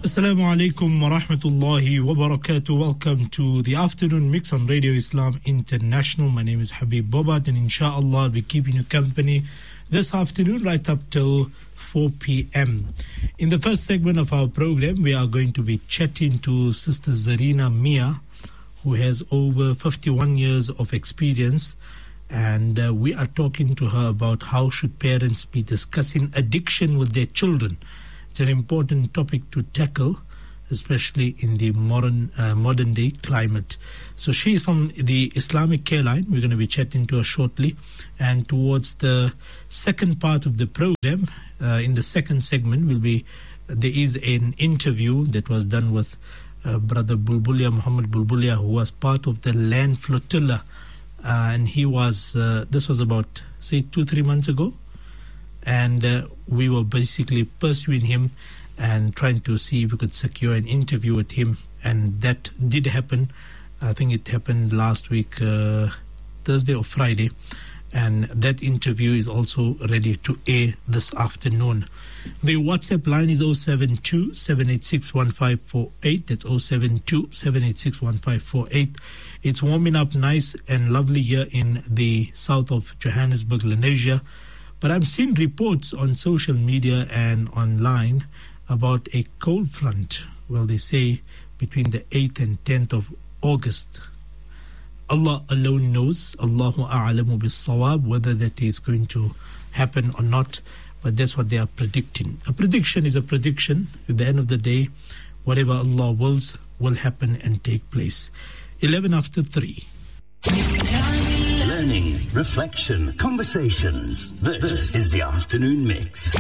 Assalamu alaikum wa rahmatullahi wa barakatuh. Welcome to the afternoon mix on Radio Islam International. My name is Habib Bobat, and inshallah I'll be keeping you company this afternoon right up till 4 p.m. In the first segment of our program, we are going to be chatting to Sister Zarina Mia, who has over 51 years of experience, and we are talking to her about how should parents be discussing addiction with their children. It's an important topic to tackle, especially in the modern day climate. So she is from the Islamic Care Line. We're going to be chatting to her shortly. And towards the second part of the program, in the second segment, there is an interview that was done with Brother Bulbulia, Muhammad Bulbulia, who was part of the land flotilla. And he was, this was about, say, 2-3 months ago. And we were basically pursuing him and trying to see if we could secure an interview with him. And that did happen. I think it happened last week, Thursday or Friday. And that interview is also ready to air this afternoon. The WhatsApp line is 072-786-1548. That's 072-786-1548. It's warming up nice and lovely here in the south of Johannesburg, Lenasia. But I'm seeing reports on social media and online about a cold front. Well, they say between the 8th and 10th of August. Allah alone knows, Allahu a'lamu bis-sawab, whether that is going to happen or not. But that's what they are predicting. A prediction is a prediction. At the end of the day, whatever Allah wills will happen and take place. 11 after 3. Learning, reflection, conversations. This is the afternoon mix.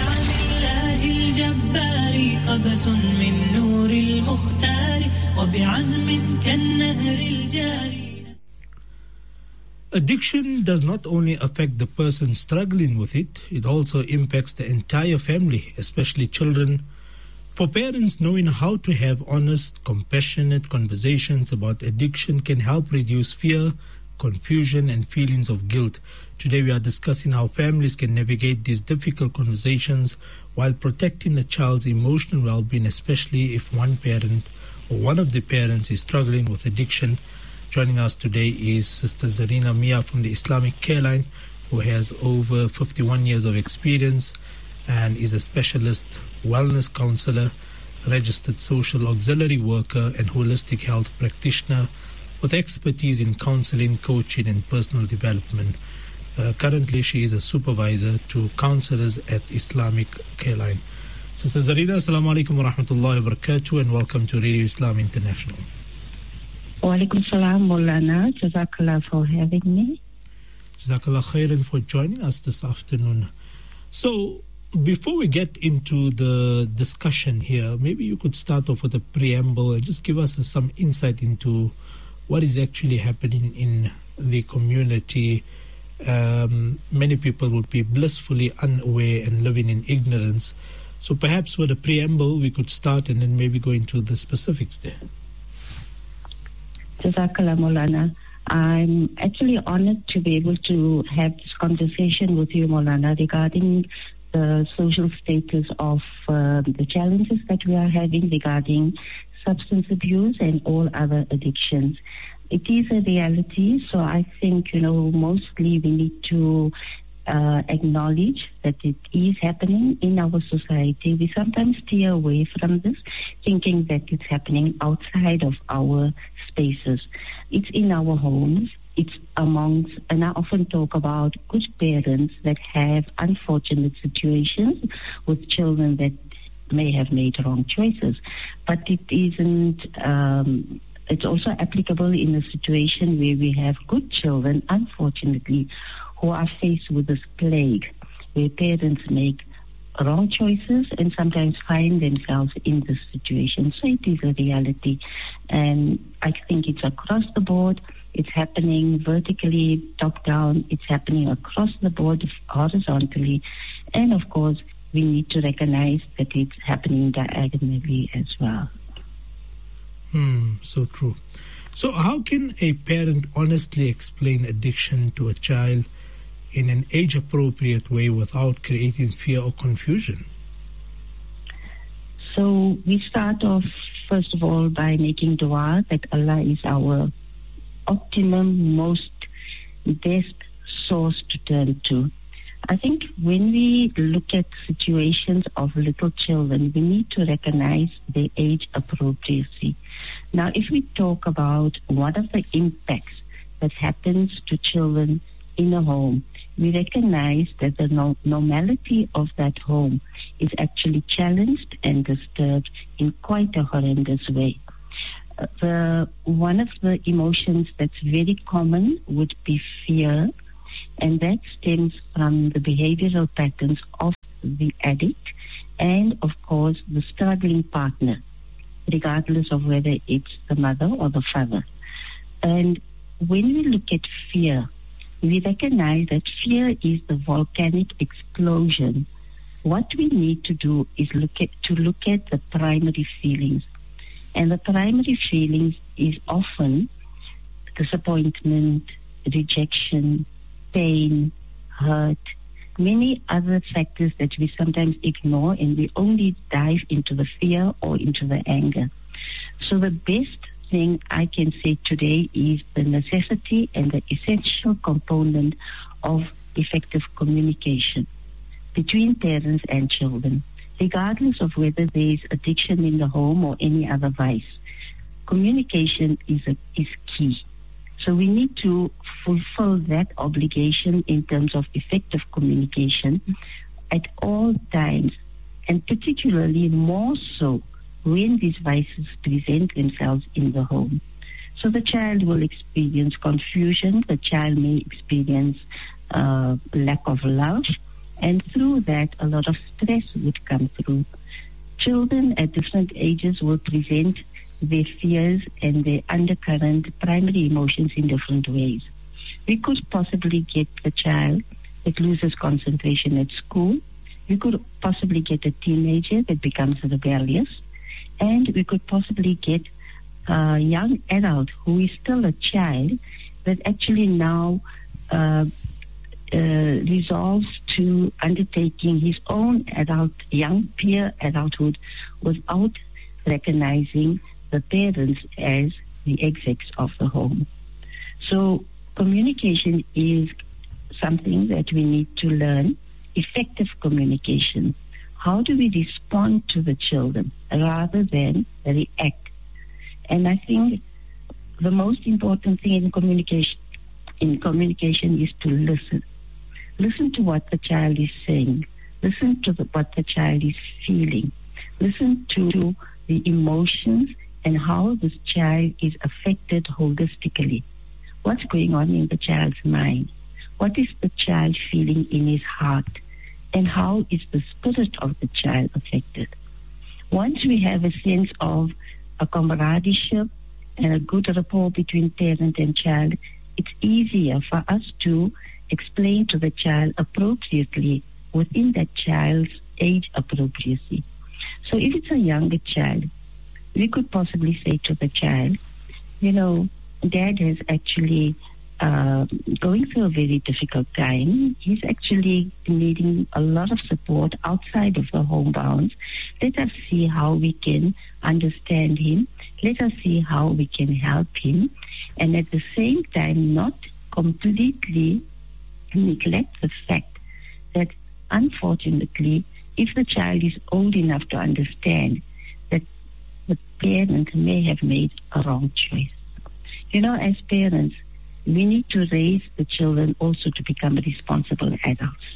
Addiction does not only affect the person struggling with it, it also impacts the entire family, especially children. For parents, knowing how to have honest, compassionate conversations about addiction can help reduce fear, confusion, and feelings of guilt. Today we are discussing how families can navigate these difficult conversations while protecting a child's emotional well-being, especially if one parent or one of the parents is struggling with addiction. Joining us today is Sister Zarina Mia from the Islamic Care Line, who has over 51 years of experience and is a specialist wellness counselor, registered social auxiliary worker, and holistic health practitioner with expertise in counseling, coaching, and personal development. Currently, she is a supervisor to counselors at Islamic Care Line. Sister Zarina, assalamu alaikum wa rahmatullahi wa barakatuh, and welcome to Radio Islam International. Wa alaikum salam, Maulana. Jazakallah for having me. Jazakallah khairan for joining us this afternoon. So, before we get into the discussion here, maybe you could start off with a preamble and just give us some insight into what is actually happening in the community. Many people would be blissfully unaware and living in ignorance. So perhaps with a preamble, we could start and then maybe go into the specifics there. Jazakallah, Maulana. I'm actually honored to be able to have this conversation with you, Maulana, regarding the social status of the challenges that we are having regarding substance abuse and all other addictions. It is a reality, so I think, mostly we need to acknowledge that it is happening in our society. We sometimes steer away from this, thinking that it's happening outside of our spaces. It's in our homes. It's amongst, and I often talk about good parents that have unfortunate situations with children that may have made wrong choices. But it isn't, it's also applicable in a situation where we have good children, unfortunately, who are faced with this plague, where parents make wrong choices and sometimes find themselves in this situation. So it is a reality. And I think it's across the board. It's happening vertically, top down. It's happening across the board, horizontally. And of course, we need to recognize that it's happening diagonally as well. So true. So how can a parent honestly explain addiction to a child in an age-appropriate way without creating fear or confusion? So So we start off, first of all, by making dua that Allah is our optimum, most best source to turn to. I think when we look at situations of little children, we need to recognize their age appropriacy. Now, if we talk about what are the impacts that happens to children in a home, we recognize that the normality of that home is actually challenged and disturbed in quite a horrendous way. One of the emotions that's very common would be fear, and that stems from the behavioral patterns of the addict and, of course, the struggling partner, regardless of whether it's the mother or the father. And when we look at fear, we recognize that fear is the volcanic explosion. What we need to do is look at the primary feelings. And the primary feelings is often disappointment, rejection, pain, hurt, many other factors that we sometimes ignore, and we only dive into the fear or into the anger. So the best thing I can say today is the necessity and the essential component of effective communication between parents and children, regardless of whether there is addiction in the home or any other vice. Communication is key. So we need to fulfill that obligation in terms of effective communication at all times, and particularly more so when these vices present themselves in the home. So the child will experience confusion, the child may experience lack of love, and through that a lot of stress would come through. Children at different ages will present their fears and their undercurrent primary emotions in different ways. We could possibly get the child that loses concentration at school. We could possibly get a teenager that becomes rebellious. And we could possibly get a young adult who is still a child that actually now resolves to undertaking his own young peer adulthood without recognizing the parents as the execs of the home. So communication is something that we need to learn, effective communication. How do we respond to the children rather than react? And I think the most important thing in communication is to listen. Listen to what the child is saying. Listen to what the child is feeling. Listen to the emotions and how this child is affected holistically. What's going on in the child's mind? What is the child feeling in his heart? And how is the spirit of the child affected? Once we have a sense of a comradeship and a good rapport between parent and child, it's easier for us to explain to the child appropriately within that child's age appropriacy. So if it's a younger child, we could possibly say to the child, Dad is actually going through a very difficult time. He's actually needing a lot of support outside of the home bounds. Let us see how we can understand him. Let us see how we can help him. And at the same time, not completely neglect the fact that, unfortunately, if the child is old enough to understand that the parent may have made a wrong choice. As parents, we need to raise the children also to become responsible adults.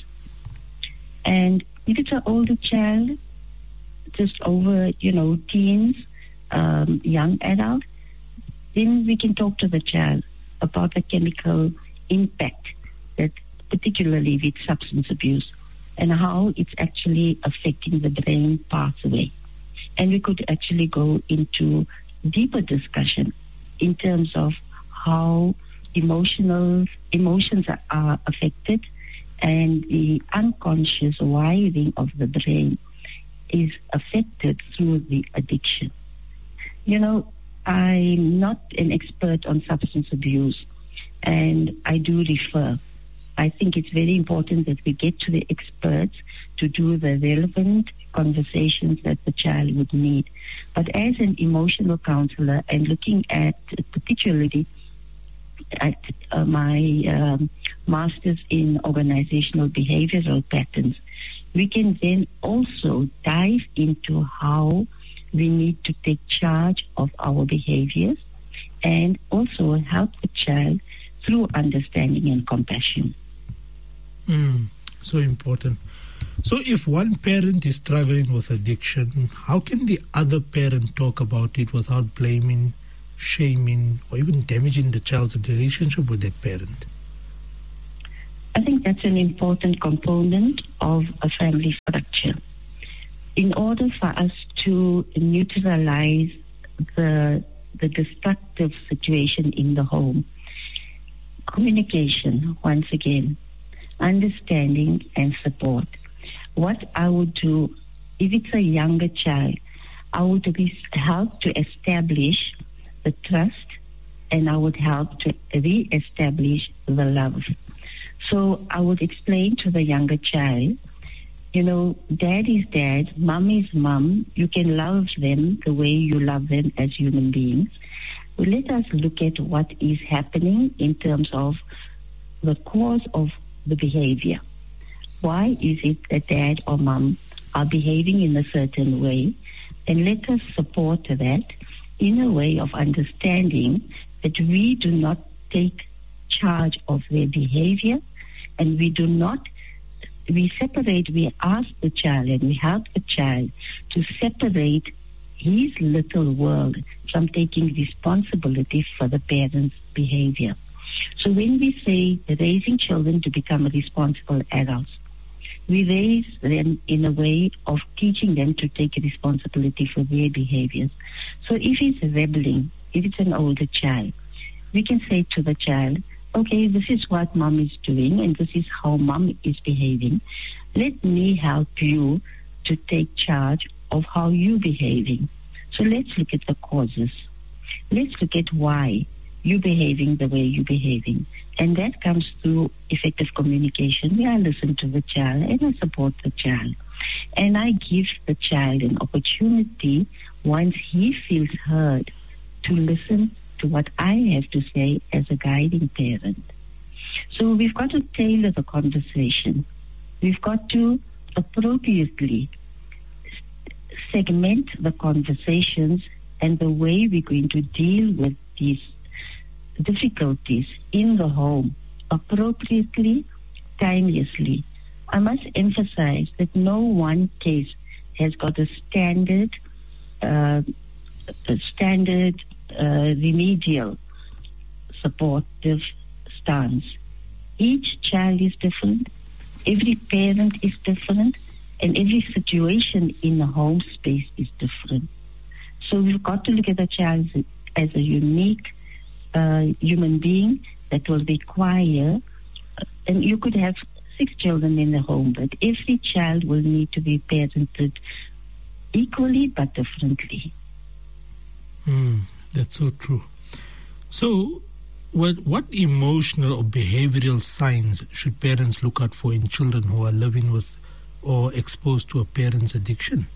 And if it's an older child, just over, teens, young adult, then we can talk to the child about the chemical impact that, particularly with substance abuse, and how it's actually affecting the brain pathway. And we could actually go into deeper discussion in terms of how emotions are affected, and the unconscious wiring of the brain is affected through the addiction. I'm not an expert on substance abuse, and I do refer. I think it's very important that we get to the experts to do the relevant conversations that the child would need. But as an emotional counselor and looking at particularly at my master's in organizational behavioral patterns, we can then also dive into how we need to take charge of our behaviors and also help the child through understanding and compassion. So important. So if one parent is struggling with addiction, how can the other parent talk about it without blaming, shaming, or even damaging the child's relationship with that parent? I think that's an important component of a family structure. In order for us to neutralize the destructive situation in the home, communication, once again, understanding and support. What I would do, if it's a younger child, I would help to establish the trust, and I would help to re-establish the love. So I would explain to the younger child, you know, dad is dad, mom is mom. You can love them the way you love them as human beings. Well, let us look at what is happening in terms of the cause of the behavior. Why is it that dad or mom are behaving in a certain way? And let us support that in a way of understanding that we do not take charge of their behavior, and we ask the child and we help the child to separate his little world from taking responsibility for the parent's behavior. So when we say raising children to become responsible adults, we raise them in a way of teaching them to take responsibility for their behaviors. So if he's rebelling, if it's an older child, we can say to the child, okay, this is what mom is doing and this is how mom is behaving. Let me help you to take charge of how you're behaving. So let's look at the causes. Let's look at why you're behaving the way you're behaving. And that comes through effective communication, where I listen to the child and I support the child. And I give the child an opportunity, once he feels heard, to listen to what I have to say as a guiding parent. So we've got to tailor the conversation. We've got to appropriately segment the conversations and the way we're going to deal with these difficulties in the home appropriately, timelessly. I must emphasize that no one case has got a standard remedial supportive stance. Each child is different, every parent is different, and every situation in the home space is different. So we've got to look at the child as a unique human being that will require, and you could have 6 children in the home, but every child will need to be parented equally but differently. That's so true. So what emotional or behavioral signs should parents look out for in children who are living with or exposed to a parent's addiction?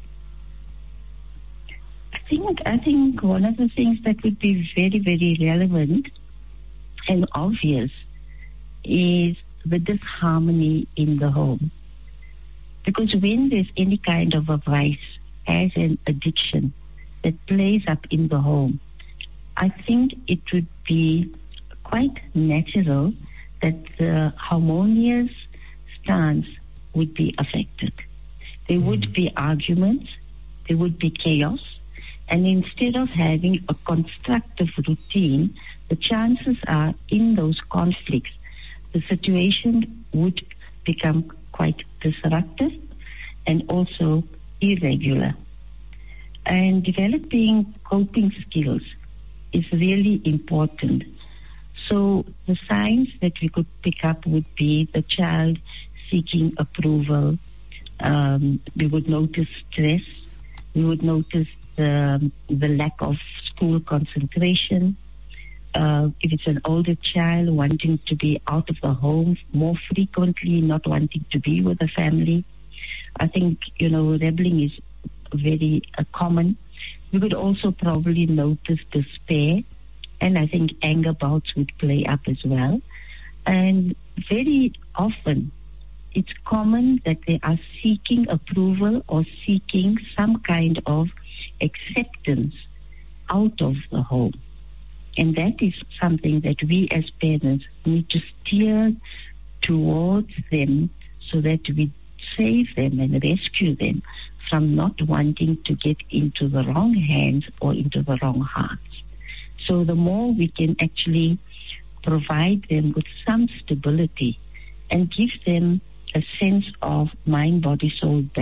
I think one of the things that would be very, very relevant and obvious is the disharmony in the home. Because when there's any kind of a vice as an addiction that plays up in the home, I think it would be quite natural that the harmonious stance would be affected. There would be arguments, there would be chaos, and instead of having a constructive routine, the chances are in those conflicts, the situation would become quite disruptive and also irregular. And developing coping skills is really important. So the signs that we could pick up would be the child seeking approval. We would notice stress. We would notice the lack of school concentration. If it's an older child, wanting to be out of the home more frequently, not wanting to be with the family. I think, rebelling is very common. We could also probably notice despair, and I think anger bouts would play up as well. And very often, it's common that they are seeking approval or seeking some kind of acceptance out of the home. And that is something that we as parents need to steer towards them so that we save them and rescue them from not wanting to get into the wrong hands or into the wrong hearts. So the more we can actually provide them with some stability and give them a sense of mind, body, soul,